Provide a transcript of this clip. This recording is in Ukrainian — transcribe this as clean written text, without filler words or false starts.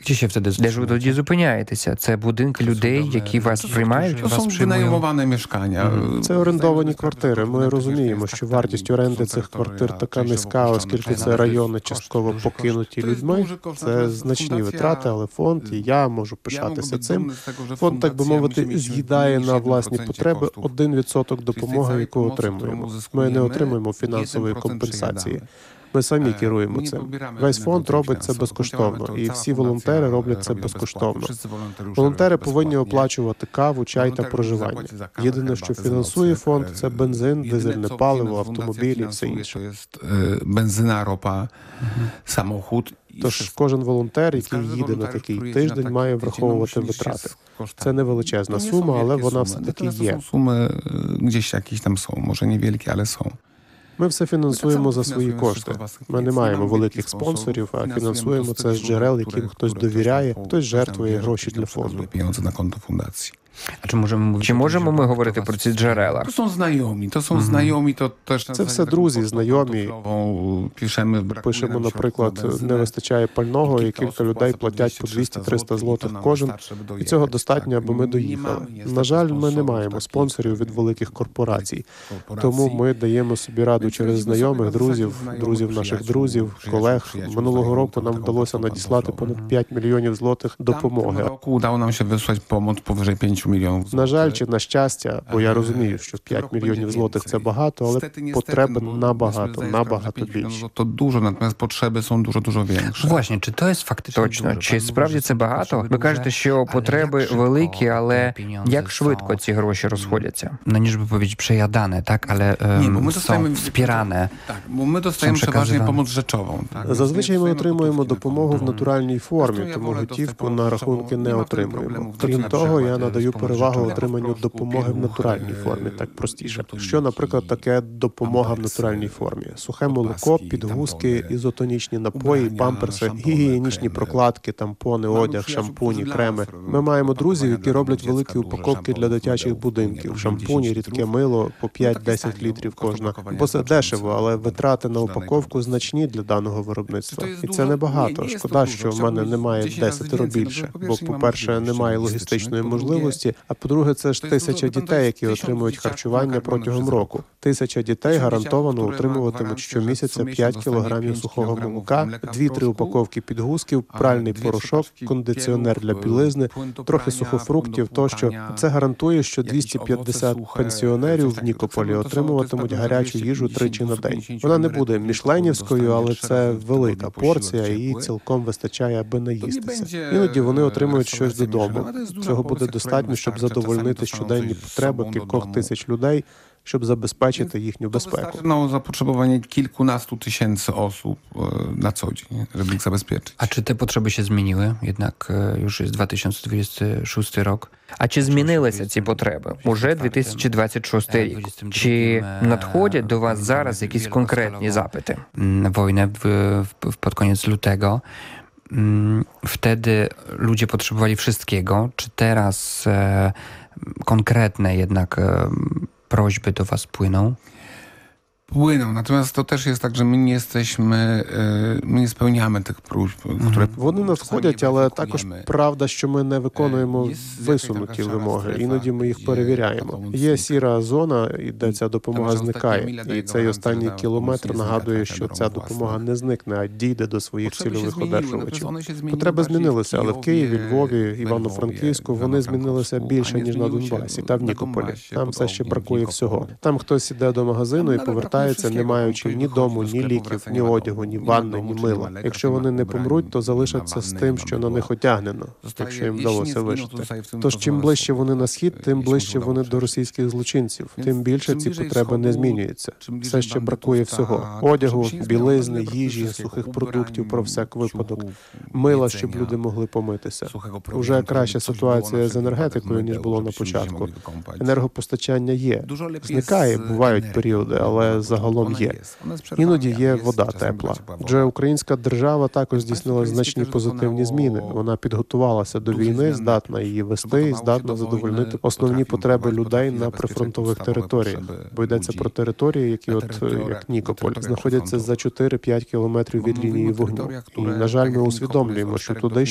Gdzie się wtedy Де ж ви тоді зупиняєтеся? Це будинки людей, які вас приймають? To są wynajmowane mieszkania. Це орендовані квартири. Ми розуміємо, що вартість оренди цих квартир така низька, оскільки це райони частково покинуті людьми. Це значні витрати, але фонд, і я можу пишатися цим. Фонд, так би мовити, з'їдає на власні потреби 1% допомоги, яку отримуємо. Ми не отримуємо фінансової компенсації. Ми самі керуємо цим. Весь фонд робить це безкоштовно, і всі волонтери роблять це безкоштовно. Волонтери повинні оплачувати каву, чай та проживання. Єдине, що фінансує фонд, це бензин, дизельне паливо, автомобілі і все інше. Бензина, ропа, самохід. Тож кожен волонтер, який їде на такий тиждень, має враховувати витрати. Це не величезна сума, але вона все-таки є. Суми десь якісь там są, може невеликі, але są. Ми все фінансуємо за свої кошти. Ми не маємо великих спонсорів, а фінансуємо це з джерел, яким хтось довіряє, хтось жертвує гроші для фонду. Pieniądze na konto fundacji. А чи можемо ми говорити про ці джерела? To są znajomi, to też... Це все друзі, знайомі. Пишемо, наприклад, не вистачає пального, і кілька людей платять по 200-300 злотих кожен, і цього достатньо, аби ми доїхали. На жаль, ми не маємо спонсорів від великих корпорацій, тому ми даємо собі раду через знайомих, друзів наших друзів, колег. Минулого року нам вдалося надіслати понад 5 мільйонів злотих допомоги. Udało nam się wysłać pomoc powyżej 5 milionów. На жаль, чи на щастя, бо я розумію, що 5 мільйонів злотих – це багато, але потреби набагато більші. To dużo, natomiast potrzeby są dużo większe. Właśnie, чи то є фактично? Точно, чи справді це багато? Ви кажете, що потреби великі, але як швидко ці гроші розходяться? No nie żeby powiedzieć przejadane, tak, ale są wspierane. Tak, bo my dostajemy przeważnie pomoc rzeczową. Tak? Зазвичай ми отримуємо допомогу в натуральній формі, тому готівку на рахунки не отримуємо. Крім того, я надаю перевагу отриманню допомоги в натуральній формі, так простіше. Що, наприклад, таке допомога в натуральній формі? Сухе молоко, підгузки, ізотонічні напої, памперси, гігієнічні прокладки, тампони, одяг, шампуні, креми. Ми маємо друзів, які роблять великі упаковки для дитячих будинків. Шампуні, рідке мило, по 5-10 літрів кожна. Бо це дешево, але витрати на упаковку значні для даного виробництва. І це небагато. Шкода, що в мене немає 10 більше. Бо, по-перше, немає логістичної можливості, а по-друге, це ж 1000 дітей, які отримують харчування протягом року. 1000 дітей гарантовано отримуватимуть щомісяця 5 кілограмів сухого молока, 2-3 упаковки підгузків, пральний порошок, кондиціонер для білизни, трохи сухофруктів тощо. Це гарантує, що 250 пенсіонерів в Нікополі отримуватимуть гарячу їжу тричі на день. Вона не буде мішленівською, але це велика порція, і їй цілком вистачає, аби наїстися. Іноді вони отримують щось додому. Цього буде достатньо, щоб задовольнити щоденні потреби кількох тисяч людей, щоб забезпечити їхню безпеку. Zapotrzebowanie kilkunastu tysięcy osób na co dzień, żeby ich zabezpieczyć. A czy te potrzeby się zmieniły? Jednak już jest 2026 rok. А чи змінилися ці потреби? Уже 2026 рік. Чи надходять до вас зараз якісь конкретні запити? Wojnę pod koniec lutego. Wtedy ludzie potrzebowali wszystkiego. Czy teraz konkretne jednak prośby do was płyną? Płyną, natomiast to też jest tak, że my nie spełniamy tych próśb, które... Вони надходять, але також правда, що ми не виконуємо висунуті вимоги. Іноді ми їх перевіряємо. Є сіра зона, де ця допомога зникає. І цей останній кілометр нагадує, що ця допомога не зникне, а дійде до своїх цільових одержувачів. Потреби змінилися, але в Києві, Львові, Івано-Франківську вони змінилися більше, ніж на Донбасі та в Нікополі. Там все ще бракує всього. Там хтось іде до магазину і повертається, не маючи ні дому, ні ліків, ні одягу, ні ванни, ні мила. Якщо вони не помруть, то залишаться з тим, що на них одягнено, якщо їм вдалося вижити. Тож чим ближче вони на схід, тим ближче вони до російських злочинців, тим більше ці потреби не змінюються. Все ще бракує всього. Одягу, білизни, їжі, сухих продуктів про всяк випадок, мила, щоб люди могли помитися. Уже краща ситуація з енергетикою, ніж було на початку. Енергопостачання є. Зникає, бувають періоди, але загалом є. Іноді є вода тепла. Адже українська держава також здійснила значні позитивні зміни. Вона підготувалася до війни, здатна її вести і здатна задовольнити основні потреби людей на прифронтових територіях. Бо йдеться про території, які як Нікополь, знаходяться за 4-5 кілометрів від лінії вогню. І, на жаль, ми усвідомлюємо, що туди